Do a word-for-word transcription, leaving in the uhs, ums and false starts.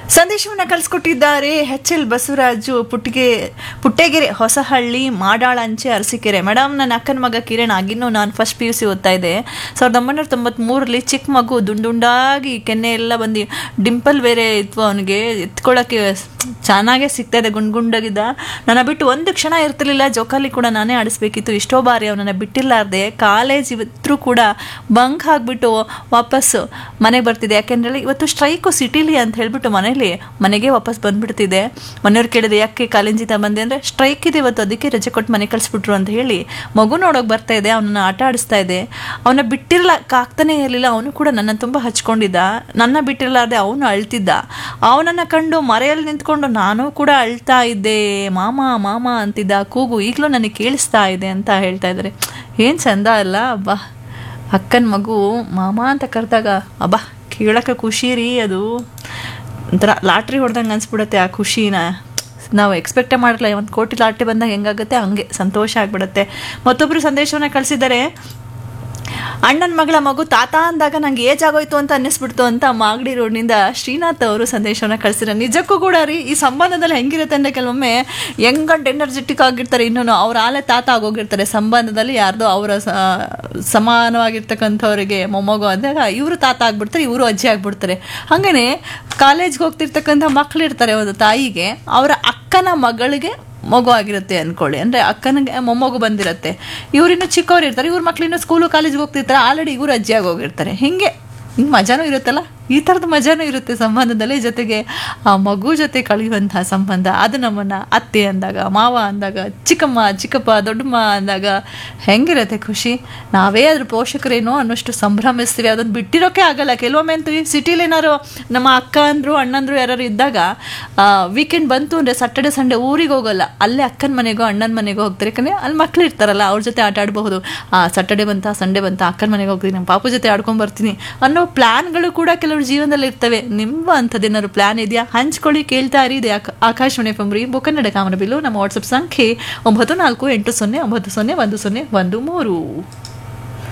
ಸಂದೇಶವನ್ನು ಕಳಿಸ್ಕೊಟ್ಟಿದ್ದಾರೆ H L Basavaraju ಪುಟ್ಟಿಗೆ Puttegere Hosahalli ಮಾಡಾಳ ಅಂಚೆ ಅರಸೀಕೆರೆ. ಮೇಡಮ್, ನನ್ನ ಅಕ್ಕನ ಮಗ ಕಿರಣ್ ಆಗಿನ್ನೂ ನಾನು ಫಸ್ಟ್ ಪಿ ಯು ಸಿ ಓದ್ತಾ ಇದ್ದೆ. ಸಾವಿರದ ಒಂಬೈನೂರ ತೊಂಬತ್ತ್ಮೂರರಲ್ಲಿ ಚಿಕ್ಕ ಮಗು ದುಂಡುಂಡಾಗಿ ಕೆನ್ನೆ ಎಲ್ಲ ಬಂದು ಡಿಂಪಲ್ ಬೇರೆ ಇತ್ತು. ಅವನಿಗೆ ಎತ್ಕೊಳ್ಳೋಕ್ಕೆ ಚೆನ್ನಾಗೇ ಸಿಗ್ತಾ ಇದೆ, ಗುಂಡ್ ಗುಂಡಾಗಿದ್ದ. ನನ್ನ ಬಿಟ್ಟು ಒಂದು ಕ್ಷಣ ಇರ್ತಿರ್ಲಿಲ್ಲ. ಜೋಕಾಲಿ ಕೂಡ ನಾನೇ ಆಡಿಸ್ಬೇಕಿತ್ತು. ಇಷ್ಟೋ ಬಾರಿ ಅವನನ್ನು ಬಿಟ್ಟಿಲ್ಲಾರ್ದೆ ಕಾಲೇಜ್ ಇವತ್ತು ಕೂಡ ಬಂಕ್ ಹಾಕ್ಬಿಟ್ಟು ವಾಪಸ್ಸು ಮನೆಗೆ ಬರ್ತಿದೆ. ಯಾಕೆಂದ್ರೆ ಇವತ್ತು ಸ್ಟ್ರೈಕು ಸಿಟಿಲಿ ಅಂತ ಹೇಳ್ಬಿಟ್ಟು ಮನೇಲಿ ಮನೆಗೆ ವಾಪಸ್ ಬಂದ್ಬಿಡ್ತಿದೆ. ಮನೆಯವ್ರು ಕೇಳಿದೆ ಯಾಕೆ ಕಾಲೇಜಿಂದ ಬಂದೆ ಅಂದರೆ ಸ್ಟ್ರೈಕ್ ಇದೆ ಇವತ್ತು, ಅದಕ್ಕೆ ರಜೆ ಕೊಟ್ಟು ಮನೆ ಕಳಿಸ್ಬಿಟ್ರು ಅಂತ ಹೇಳಿ ಮಗು ನೋಡೋಕೆ ಬರ್ತಾ ಇದೆ. ಅವನನ್ನು ಆಟ ಆಡಿಸ್ತಾ ಇದೆ. ಅವನ ಬಿಟ್ಟಿರಲಕ್ಕೆ ಆಗ್ತಾನೆ ಇರಲಿಲ್ಲ. ಅವನು ಕೂಡ ನನ್ನ ತುಂಬ ಹಚ್ಕೊಂಡಿದ್ದ. ನನ್ನ ಬಿಟ್ಟಿರಲಾರ್ದೆ ಅವನು ಅಳ್ತಿದ್ದ. ಅವನನ್ನು ಕಂಡು ಮರೆಯಲ್ಲಿ ನಿಂತ್ಕೊಂಡು ನಾನು ಕೂಡ ಅಳ್ತಾ ಇದ್ದೆ. ಮಾಮ ಮಾಮ ಅಂತಿದ್ದ. ಕೂಗು ಈಗಲೂ ನನಗೆ ಕೇಳಿಸ್ತಾ ಇದೆ ಅಂತ ಹೇಳ್ತಾ ಇದ್ದಾರೆ. ಏನು ಚಂದ ಅಲ್ಲ. ಅಬ್ಬಾ, ಅಕ್ಕನ ಮಗು ಮಾಮ ಅಂತ ಕರೆದಾಗ ಅಬ್ಬಾ ಕೇಳೋಕೆ ಖುಷಿ ರೀ. ಅದು ಒಂಥರ ಲಾಟ್ರಿ ಹೊಡೆದಂಗೆ ಅನ್ಸ್ಬಿಡುತ್ತೆ. ಆ ಖುಷಿನ ನಾವು ಎಕ್ಸ್ಪೆಕ್ಟೇ ಮಾಡಿರಲ್ಲ. ಒಂದು ಕೋಟಿ ಲಾಟ್ರಿ ಬಂದಾಗ ಹೆಂಗಾಗುತ್ತೆ ಹಂಗೆ ಸಂತೋಷ ಆಗಿಬಿಡುತ್ತೆ. ಮತ್ತೊಬ್ಬರು ಸಂದೇಶವನ್ನು ಕಳಿಸಿದ್ದಾರೆ. ಅಣ್ಣನ ಮಗಳ ಮಗು ತಾತ ಅಂದಾಗ ನಂಗೆ ಏಜ್ ಆಗೋಯ್ತು ಅಂತ ಅನ್ನಿಸ್ಬಿಡ್ತು ಅಂತ ಮಾಗಡಿ ರೋಡ್ನಿಂದ ಶ್ರೀನಾಥ್ ಅವರು ಸಂದೇಶವನ್ನು ಕಳಿಸಿದ್ದಾರೆ. ನಿಜಕ್ಕೂ ಕೂಡ ರೀ, ಈ ಸಂಬಂಧದಲ್ಲಿ ಹೆಂಗಿರುತ್ತೆ ಅಂದರೆ ಕೆಲವೊಮ್ಮೆ ಯಂಗ್ ಎನರ್ಜೆಟಿಕ್ ಆಗಿರ್ತಾರೆ, ಇನ್ನೂ ಅವ್ರ ಆಲೆ ತಾತ ಆಗೋಗಿರ್ತಾರೆ. ಸಂಬಂಧದಲ್ಲಿ ಯಾರ್ದೋ ಅವರ ಸಮಾನವಾಗಿರ್ತಕ್ಕಂಥವ್ರಿಗೆ ಮೊಮ್ಮಗು ಅಂದಾಗ ಇವರು ತಾತ ಆಗ್ಬಿಡ್ತಾರೆ, ಇವರು ಅಜ್ಜಿ ಆಗ್ಬಿಡ್ತಾರೆ. ಹಾಗೆಯೇ ಕಾಲೇಜ್ಗೆ ಹೋಗ್ತಿರ್ತಕ್ಕಂಥ ಮಕ್ಕಳಿರ್ತಾರೆ. ಒಂದು ತಾಯಿಗೆ ಅವರ ಅಕ್ಕನ ಮಗಳಿಗೆ ಮಗು ಆಗಿರುತ್ತೆ ಅಂದ್ಕೊಳ್ಳಿ. ಅಂದರೆ ಅಕ್ಕನಿಗೆ ಮೊಮ್ಮಗು ಬಂದಿರುತ್ತೆ. ಇವರಿನ್ನೂ ಚಿಕ್ಕವ್ರು ಇರ್ತಾರೆ. ಇವ್ರ ಮಕ್ಳಿನ್ನೂ ಸ್ಕೂಲು ಕಾಲೇಜ್ಗೆ ಹೋಗ್ತಿರ್ತಾರೆ. ಆಲ್ರೆಡಿ ಇವರು ಅಜ್ಜಿಯಾಗಿ ಹೋಗಿರ್ತಾರೆ. ಹಿಂಗೆ ಹಿಂಗೆ ಮಜಾನೂ ಇರುತ್ತಲ್ಲ. ಈ ಥರದ ಮಜಾನೂ ಇರುತ್ತೆ ಸಂಬಂಧದಲ್ಲಿ. ಜೊತೆಗೆ ಆ ಮಗು ಜೊತೆ ಕಳೆಯುವಂತಹ ಸಂಬಂಧ, ಅದು ನಮ್ಮನ್ನು ಅತ್ತೆ ಅಂದಾಗ, ಮಾವ ಅಂದಾಗ, ಚಿಕ್ಕಮ್ಮ ಚಿಕ್ಕಪ್ಪ ದೊಡ್ಡಮ್ಮ ಅಂದಾಗ ಹೆಂಗಿರುತ್ತೆ ಖುಷಿ. ನಾವೇ ಅದ್ರ ಪೋಷಕರೇನೋ ಅನ್ನೋಷ್ಟು ಸಂಭ್ರಮಿಸ್ತೀವಿ. ಅದನ್ನು ಬಿಟ್ಟಿರೋಕ್ಕೆ ಆಗಲ್ಲ. ಕೆಲವೊಮ್ಮೆ ಅಂತೂ ಈ ಸಿಟಿಲಿ ಏನಾರು ನಮ್ಮ ಅಕ್ಕ ಅಂದರು ಅಣ್ಣಂದರು ಯಾರು ಇದ್ದಾಗ ವೀಕೆಂಡ್ ಬಂತು ಅಂದರೆ ಸ್ಯಾಟರ್ಡೆ ಸಂಡೇ ಊರಿಗೆ ಹೋಗಲ್ಲ, ಅಲ್ಲೇ ಅಕ್ಕನ ಮನೆಗೋ ಅಣ್ಣನ ಮನೆಗೋ ಹೋಗ್ತಾರೆ. ಯಾಕಂದರೆ ಅಲ್ಲಿ ಮಕ್ಳು ಇರ್ತಾರಲ್ಲ, ಅವ್ರ ಜೊತೆ ಆಟ ಆಡಬಹುದು. ಆ ಸ್ಯಾಟರ್ಡೆ ಬಂತ ಸಂಡೇ ಬಂತ ಅಕ್ಕನ ಮನೆಗೆ ಹೋಗ್ತೀನಿ, ನಮ್ಮ ಪಾಪು ಜೊತೆ ಆಡ್ಕೊಂಬರ್ತೀನಿ ಅನ್ನೋ ಪ್ಲ್ಯಾನ್ಗಳು ಕೂಡ ಕೆಲವರು ಜೀವನದಲ್ಲಿ ಇರ್ತವೆ. ನಿಮ್ಮ ಅಂಥದ್ದೇನಾದ್ರು ಪ್ಲಾನ್ ಇದೆಯಾ? ಹಂಚ್ಕೊಳ್ಳಿ, ಕೇಳ್ತಾ ಇರಿ. ಇದೆ Akashvani F M rainbow Kannada ಕಾಮನಬಿಲ್ಲು. ನಮ್ಮ ವಾಟ್ಸಪ್ ಸಂಖ್ಯೆ ಒಂಬತ್ತು ನಾಲ್ಕು ಎಂಟು ಸೊನ್ನೆ ಒಂಬತ್ತು ಸೊನ್ನೆ ಒಂದು ಸೊನ್ನೆ ಒಂದು ಮೂರು.